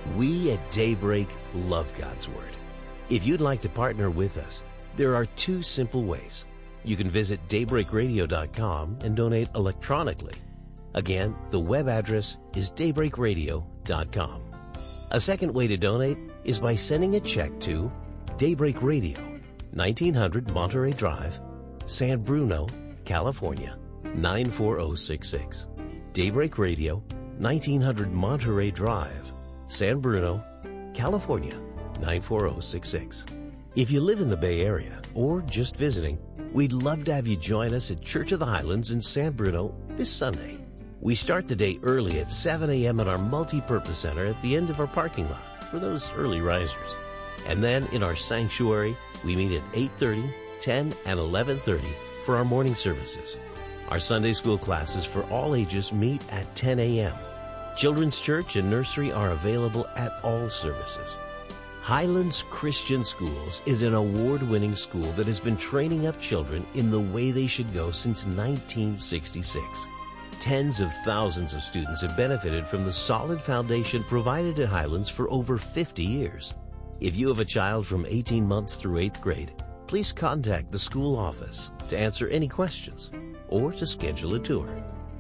We at Daybreak love God's Word. If you'd like to partner with us, there are two simple ways. You can visit daybreakradio.com and donate electronically. Again, the web address is daybreakradio.com. A second way to donate is by sending a check to Daybreak Radio, 1900 Monterey Drive, San Bruno, California, 94066. Daybreak Radio, 1900 Monterey Drive, San Bruno, California, 94066. If you live in the Bay Area or just visiting, we'd love to have you join us at Church of the Highlands in San Bruno this Sunday. We start the day early at 7 a.m. at our multi-purpose center at the end of our parking lot for those early risers. And then in our sanctuary, we meet at 8:30, 10, and 11:30 for our morning services. Our Sunday school classes for all ages meet at 10 a.m. Children's church and nursery are available at all services. Highlands Christian Schools is an award-winning school that has been training up children in the way they should go since 1966. Tens of thousands of students have benefited from the solid foundation provided at Highlands for over 50 years. If you have a child from 18 months through 8th grade, please contact the school office to answer any questions or to schedule a tour.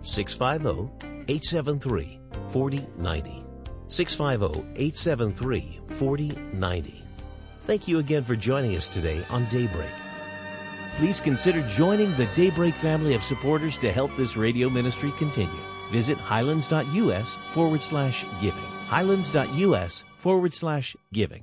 650-873-4090. 650-873-4090. Thank you again for joining us today on Daybreak. Please consider joining the Daybreak family of supporters to help this radio ministry continue. Visit highlands.us/giving. Highlands.us/giving.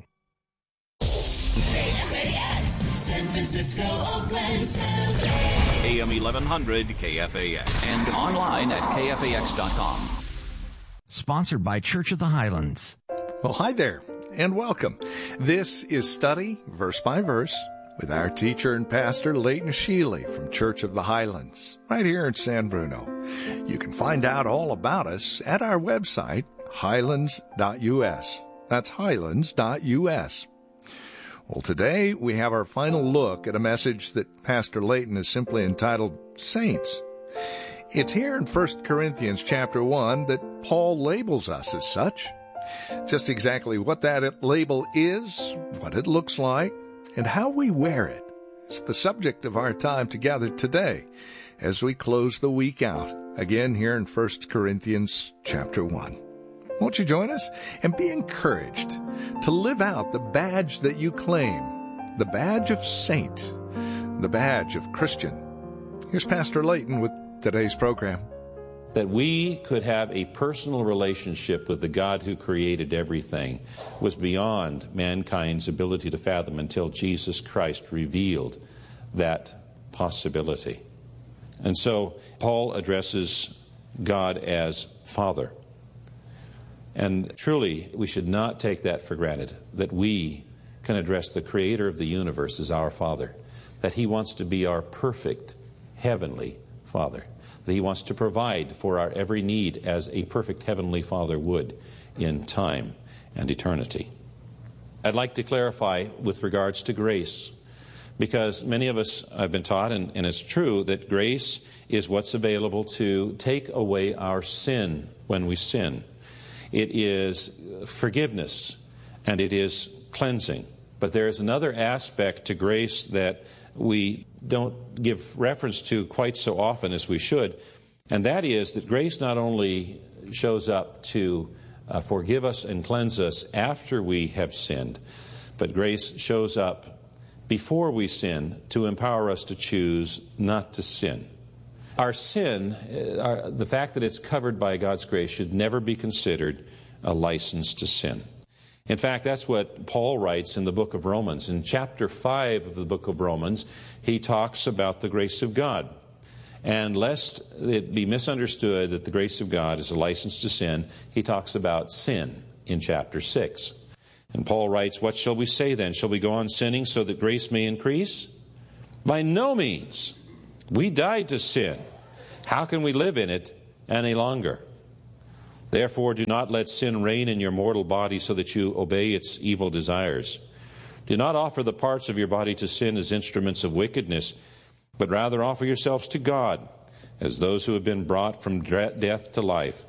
KFAX, San Francisco, Oakland, San Jose. AM 1100 KFAX and online at KFAX.com. Sponsored by Church of the Highlands. Well, hi there, and welcome. This is Study Verse by Verse with our teacher and pastor, Leighton Sheely from Church of the Highlands, right here in San Bruno. You can find out all about us at our website, highlands.us. That's highlands.us. Well, today we have our final look at a message that Pastor Leighton has simply entitled Saints. It's here in 1 Corinthians chapter 1 that Paul labels us as such. Just exactly what that label is, what it looks like, and how we wear it is the subject of our time together today as we close the week out, again here in 1 Corinthians chapter 1. Won't you join us and be encouraged to live out the badge that you claim, the badge of saint, the badge of Christian. Here's Pastor Leighton with today's program. That we could have a personal relationship with the God who created everything was beyond mankind's ability to fathom until Jesus Christ revealed that possibility. And so Paul addresses God as Father. And truly, we should not take that for granted, that we can address the Creator of the universe as our Father, that He wants to be our perfect heavenly Father, that He wants to provide for our every need as a perfect heavenly Father would in time and eternity. I'd like to clarify with regards to grace, because many of us have been taught, and it's true, that grace is what's available to take away our sin when we sin. It is forgiveness, and it is cleansing. But there is another aspect to grace that we don't give reference to quite so often as we should, and that is that grace not only shows up to forgive us and cleanse us after we have sinned, but grace shows up before we sin to empower us to choose not to sin. Our sin, the fact that it's covered by God's grace, should never be considered a license to sin. In fact, that's what Paul writes in the book of Romans. In chapter 5 of the book of Romans, he talks about the grace of God. And lest it be misunderstood that the grace of God is a license to sin, he talks about sin in chapter 6. And Paul writes, "What shall we say then? Shall we go on sinning so that grace may increase? By no means. We died to sin. How can we live in it any longer? Therefore, do not let sin reign in your mortal body so that you obey its evil desires. Do not offer the parts of your body to sin as instruments of wickedness, but rather offer yourselves to God as those who have been brought from death to life,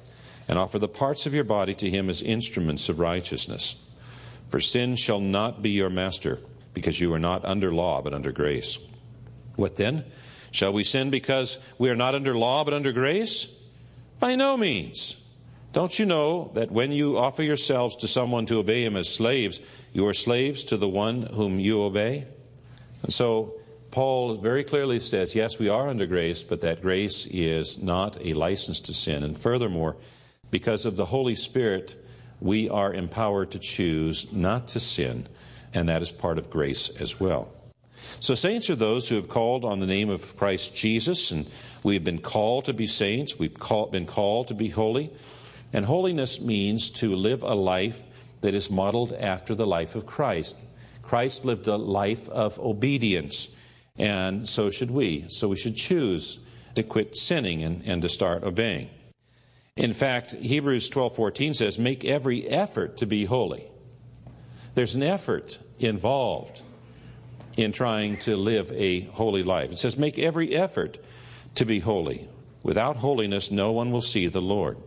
and offer the parts of your body to him as instruments of righteousness. For sin shall not be your master, because you are not under law, but under grace. What then? Shall we sin because we are not under law, but under grace? By no means. Don't you know that when you offer yourselves to someone to obey him as slaves, you are slaves to the one whom you obey? And so Paul very clearly says, yes, we are under grace, but that grace is not a license to sin. And furthermore, because of the Holy Spirit, we are empowered to choose not to sin, and that is part of grace as well. So saints are those who have called on the name of Christ Jesus, and we've been called to be saints. We've been called to be holy. And holiness means to live a life that is modeled after the life of Christ. Christ lived a life of obedience, and so should we. So we should choose to quit sinning and to start obeying. In fact, Hebrews 12:14 says, make every effort to be holy. There's an effort involved in trying to live a holy life. It says, make every effort to be holy. Without holiness, no one will see the Lord.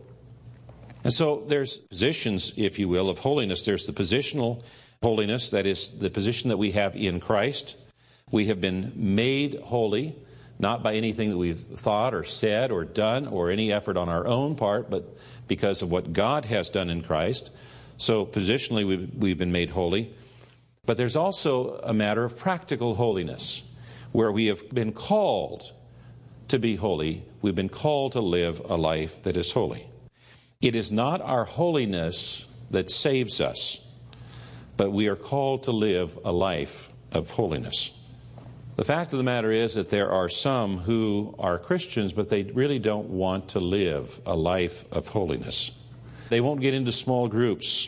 And so there's positions, if you will, of holiness. There's the positional holiness, that is the position that we have in Christ. We have been made holy, not by anything that we've thought or said or done or any effort on our own part, but because of what God has done in Christ. So positionally we've been made holy. But there's also a matter of practical holiness, where we have been called to be holy. We've been called to live a life that is holy. It is not our holiness that saves us, but we are called to live a life of holiness. The fact of the matter is that there are some who are Christians, but they really don't want to live a life of holiness. They won't get into small groups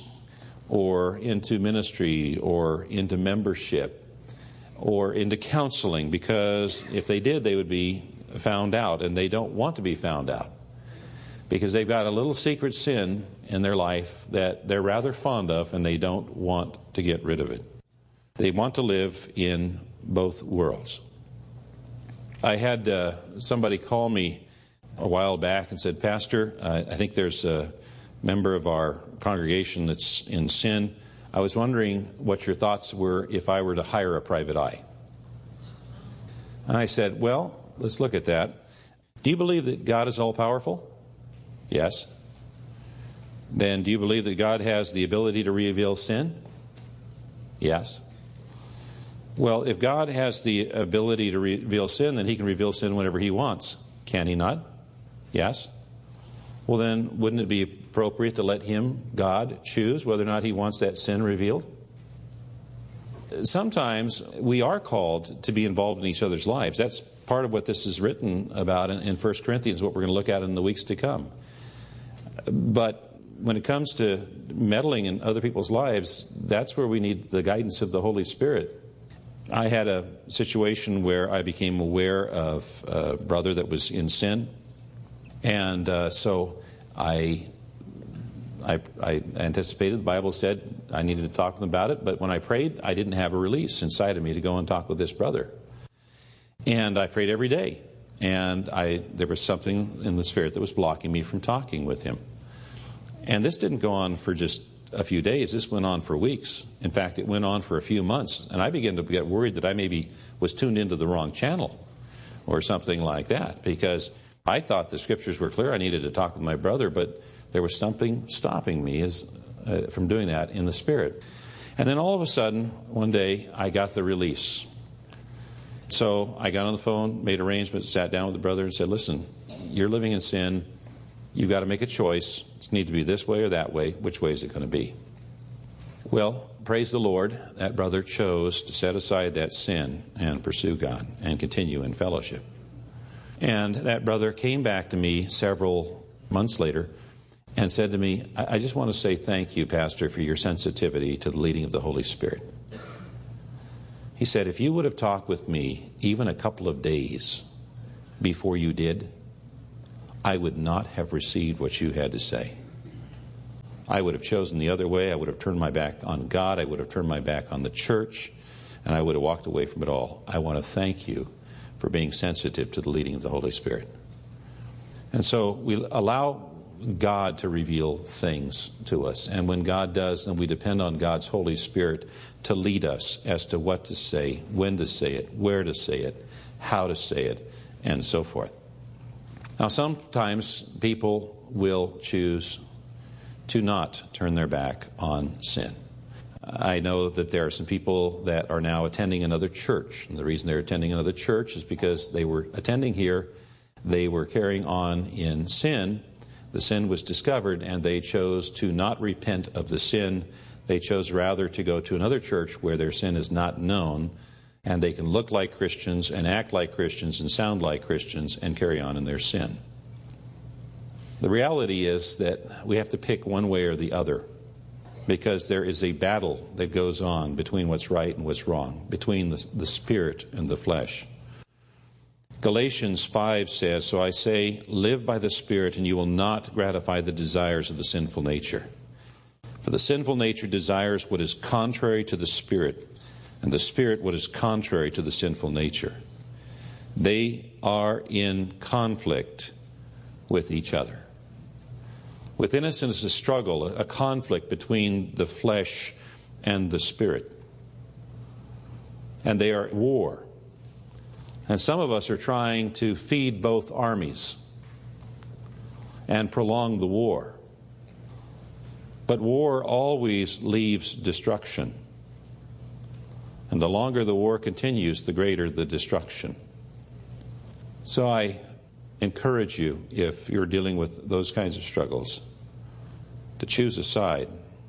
or into ministry or into membership or into counseling, because if they did, they would be found out, and they don't want to be found out because they've got a little secret sin in their life that they're rather fond of, and they don't want to get rid of it. They want to live in both worlds. I had somebody call me a while back and said, Pastor, I think there's a member of our congregation that's in sin. I was wondering what your thoughts were if I were to hire a private eye. And I said, well, let's look at that. Do you believe that God is all-powerful? Yes. Then do you believe that God has the ability to reveal sin? Yes. Well, if God has the ability to reveal sin, then he can reveal sin whenever he wants. Can he not? Yes. Well, then wouldn't it be appropriate to let him, God, choose whether or not he wants that sin revealed? Sometimes we are called to be involved in each other's lives. That's part of what this is written about in 1 Corinthians, what we're going to look at in the weeks to come. But when it comes to meddling in other people's lives, that's where we need the guidance of the Holy Spirit. I had a situation where I became aware of a brother that was in sin, and so I anticipated, the Bible said I needed to talk to them about it, but when I prayed, I didn't have a release inside of me to go and talk with this brother. And I prayed every day, and there was something in the Spirit that was blocking me from talking with him. And this didn't go on for just a few days. This went on for weeks. In fact, it went on for a few months, and I began to get worried that I maybe was tuned into the wrong channel or something like that, because I thought the Scriptures were clear. I needed to talk with my brother, but there was something stopping me from doing that in the Spirit. And then all of a sudden, one day, I got the release. So I got on the phone, made arrangements, sat down with the brother and said, listen, you're living in sin. You've got to make a choice. It's need to be this way or that way. Which way is it going to be? Well, praise the Lord, that brother chose to set aside that sin and pursue God and continue in fellowship. And that brother came back to me several months later and said to me, I just want to say thank you, Pastor, for your sensitivity to the leading of the Holy Spirit. He said, if you would have talked with me even a couple of days before you did, I would not have received what you had to say. I would have chosen the other way. I would have turned my back on God. I would have turned my back on the church, and I would have walked away from it all. I want to thank you for being sensitive to the leading of the Holy Spirit. And so we allow God to reveal things to us. And when God does, then we depend on God's Holy Spirit to lead us as to what to say, when to say it, where to say it, how to say it, and so forth. Now, sometimes people will choose to not turn their back on sin. I know that there are some people that are now attending another church. And the reason they're attending another church is because they were attending here, they were carrying on in sin. The sin was discovered, and they chose to not repent of the sin. They chose rather to go to another church where their sin is not known, and they can look like Christians and act like Christians and sound like Christians and carry on in their sin. The reality is that we have to pick one way or the other, because there is a battle that goes on between what's right and what's wrong, between the spirit and the flesh. Galatians 5 says, "So I say, live by the Spirit, and you will not gratify the desires of the sinful nature. For the sinful nature desires what is contrary to the Spirit, and the Spirit what is contrary to the sinful nature. They are in conflict with each other." Within us is a struggle, a conflict between the flesh and the Spirit. And they are at war. And some of us are trying to feed both armies and prolong the war. But war always leaves destruction. And the longer the war continues, the greater the destruction. So I encourage you, if you're dealing with those kinds of struggles, to choose a side.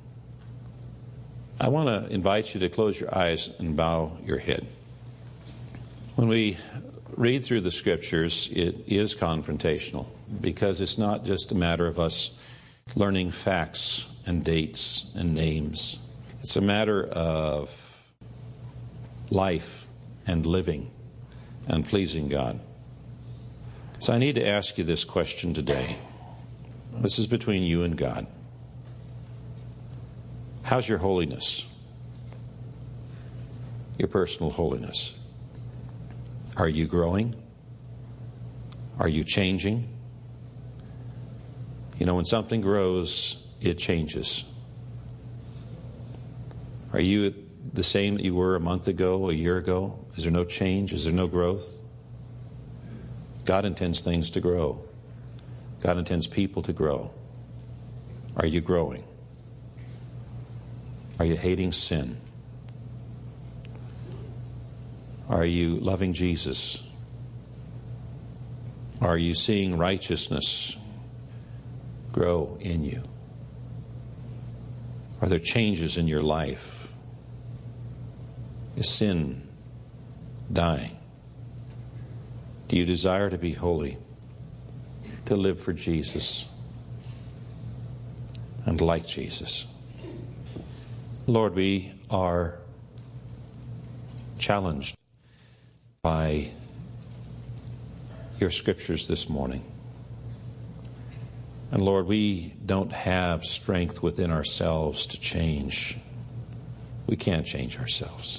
I want to invite you to close your eyes and bow your head. When we read through the Scriptures, it is confrontational, because it's not just a matter of us learning facts and dates and names. It's a matter of life and living and pleasing God. So I need to ask you this question today. This is between you and God. How's your holiness? Your personal holiness. Are you growing? Are you changing? You know, when something grows, it changes. Are you the same that you were a month ago, a year ago? Is there no change? Is there no growth? God intends things to grow. God intends people to grow. Are you growing? Are you hating sin? Are you loving Jesus? Are you seeing righteousness grow in you? Are there changes in your life? Is sin dying? Do you desire to be holy, to live for Jesus, and like Jesus? Lord, we are challenged by your Scriptures this morning. And Lord, we don't have strength within ourselves to change. We can't change ourselves.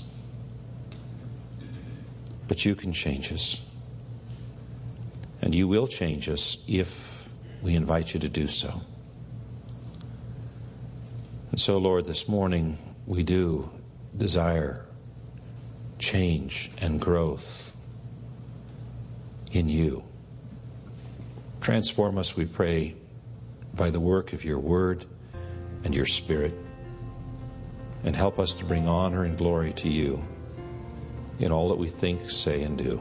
But you can change us. And you will change us if we invite you to do so. And so, Lord, this morning we do desire change and growth in you. Transform us, we pray, by the work of your word and your Spirit, and help us to bring honor and glory to you in all that we think, say, and do.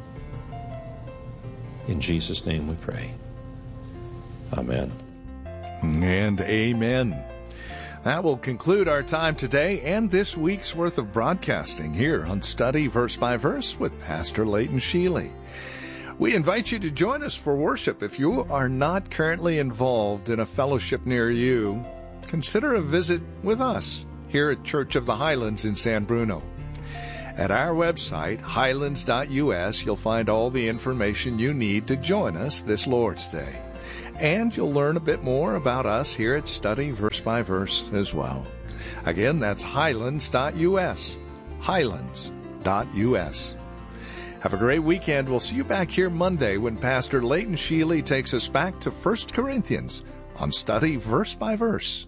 In Jesus' name we pray. Amen. And amen. That will conclude our time today and this week's worth of broadcasting here on Study Verse by Verse with Pastor Leighton Sheely. We invite you to join us for worship. If you are not currently involved in a fellowship near you, consider a visit with us here at Church of the Highlands in San Bruno. At our website, highlands.us, you'll find all the information you need to join us this Lord's Day. And you'll learn a bit more about us here at Study Verse by Verse as well. Again, that's highlands.us. Highlands.us. Have a great weekend. We'll see you back here Monday when Pastor Leighton Sheely takes us back to 1 Corinthians on Study Verse by Verse.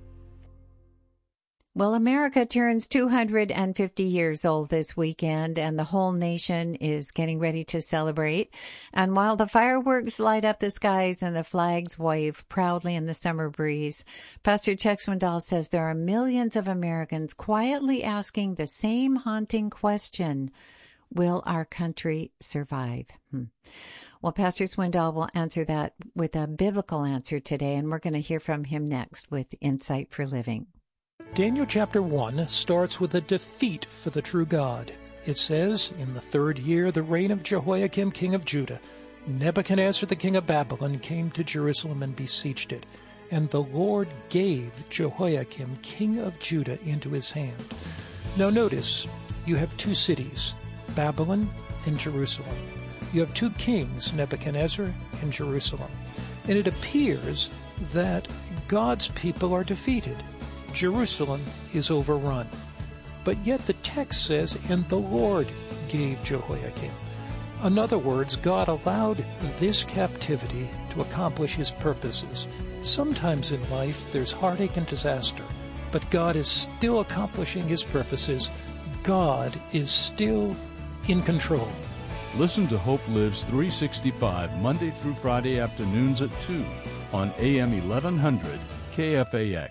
Well, America turns 250 years old this weekend, and the whole nation is getting ready to celebrate. And while the fireworks light up the skies and the flags wave proudly in the summer breeze, Pastor Chuck Swindoll says there are millions of Americans quietly asking the same haunting question: will our country survive? Well, Pastor Swindoll will answer that with a biblical answer today, and we're going to hear from him next with Insight for Living. Daniel chapter 1 starts with a defeat for the true God. It says, in the 3rd year, the reign of Jehoiakim, king of Judah, Nebuchadnezzar, the king of Babylon, came to Jerusalem and besieged it. And the Lord gave Jehoiakim, king of Judah, into his hand. Now notice, you have 2 cities, Babylon and Jerusalem. You have 2 kings, Nebuchadnezzar and Jerusalem. And it appears that God's people are defeated. Jerusalem is overrun. But yet the text says, and the Lord gave Jehoiakim. In other words, God allowed this captivity to accomplish his purposes. Sometimes in life there's heartache and disaster, but God is still accomplishing his purposes. God is still in control. Listen to Hope Lives 365 Monday through Friday afternoons at 2 on AM 1100 KFAX.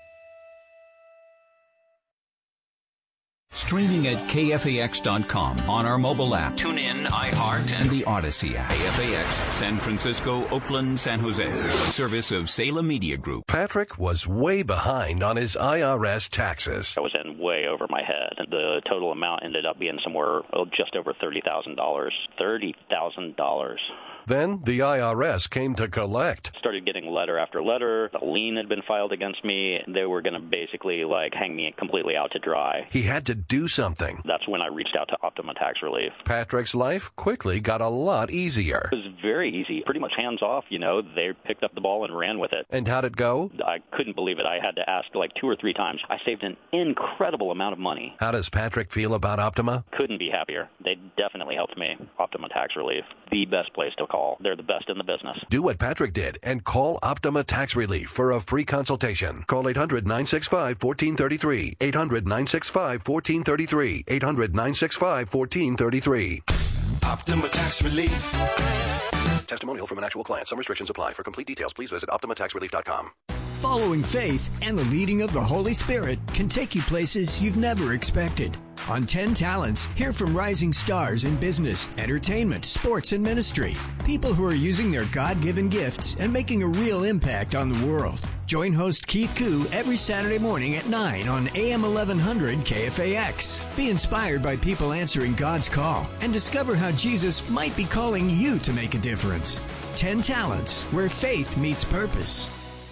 Streaming at KFAX.com on our mobile app. Tune in, iHeart, and the Odyssey app. KFAX, San Francisco, Oakland, San Jose. A service of Salem Media Group. Patrick was way behind on his IRS taxes. I was in way over my head. The total amount ended up being somewhere just over $30,000. $30,000. Then the IRS came to collect. Started getting letter after letter. A lien had been filed against me. They were going to basically hang me completely out to dry. He had to do something. That's when I reached out to Optima Tax Relief. Patrick's life quickly got a lot easier. It was very easy, pretty much hands off. They picked up the ball and ran with it. And how'd it go? I couldn't believe it. I had to ask 2 or 3 times. I saved an incredible amount of money. How does Patrick feel about Optima? Couldn't be happier. They definitely helped me. Optima Tax Relief, the best place to call. They're the best in the business. Do what Patrick did and call Optima Tax Relief for a free consultation. Call 800-965-1433. 800-965-1433. 800-965-1433. Optima Tax Relief. Testimonial from an actual client. Some restrictions apply. For complete details, please visit OptimaTaxRelief.com. Following faith and the leading of the Holy Spirit can take you places you've never expected. On 10 Talents, hear from rising stars in business, entertainment, sports, and ministry. People who are using their God-given gifts and making a real impact on the world. Join host Keith Koo every Saturday morning at 9 on AM 1100 KFAX. Be inspired by people answering God's call and discover how Jesus might be calling you to make a difference. 10 Talents, where faith meets purpose.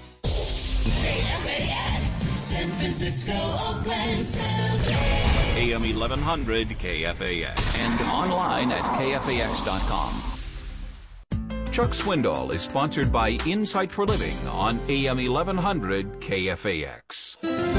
KFAX, San Francisco, Oakland, San Jose. AM 1100 KFAX and online at KFAX.com. Chuck Swindoll is sponsored by Insight for Living on AM 1100 KFAX.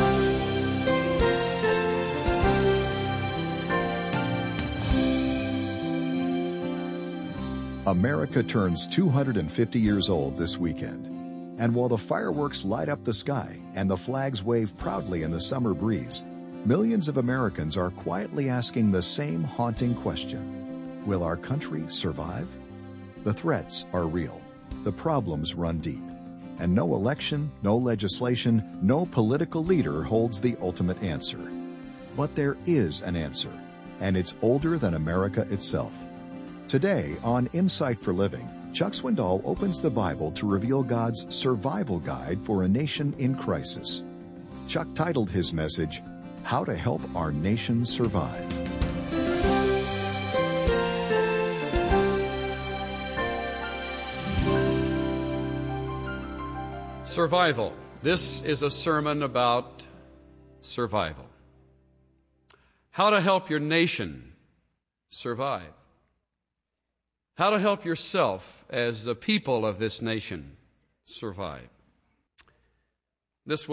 America turns 250 years old this weekend. And while the fireworks light up the sky and the flags wave proudly in the summer breeze, millions of Americans are quietly asking the same haunting question: will our country survive? The threats are real. The problems run deep. And no election, no legislation, no political leader holds the ultimate answer. But there is an answer, and it's older than America itself. Today on Insight for Living, Chuck Swindoll opens the Bible to reveal God's survival guide for a nation in crisis. Chuck titled his message, How to Help Our Nation Survive. Survival. This is a sermon about survival. How to help your nation survive. How to help yourself as the people of this nation survive. This will